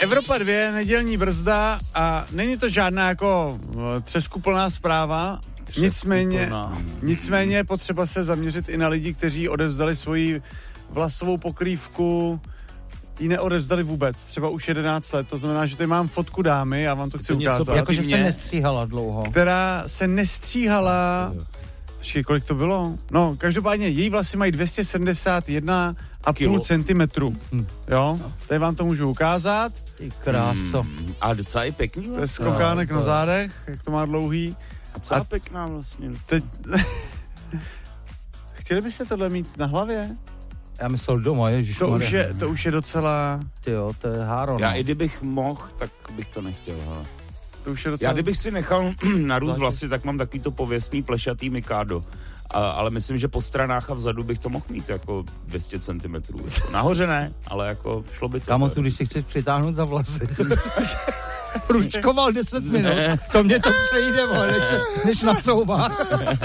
Evropa 2, nedělní brzda a není to žádná jako třeskuplná zpráva, nicméně je potřeba se zaměřit i na lidi, kteří odevzdali svoji vlasovou pokrývku, ji neodevzdali vůbec, třeba už 11 let, to znamená, že tady mám fotku dámy, já vám to chci ukázat. Jakože se nestříhala dlouho. Která se nestříhala, kolik to bylo? No, každopádně její vlasy mají 271,5 centimetru. Jo, tady vám to můžu ukázat. Ty kráso. A docela i pěkný. To je skokánek na zádech, jak to má dlouhý. A docela pěkná vlastně. Teď... Chtěli byste tohle mít na hlavě? Já myslel doma, ježišmarja. To už je docela... Tyjo, to je háro. Já i kdybych mohl, tak bych to nechtěl. Hele. To už je docela... Já kdybych si nechal narůst vlasy, tak mám takový to pověstný plešatý mikádo. Ale myslím, že po stranách a vzadu bych to mohl mít jako 200 cm. Nahoře ne, ale jako šlo by to. Kámo, tu, když si chceš přitáhnout za vlasy. Průčkoval 10 minut. To mě to přejde, než nacouvá.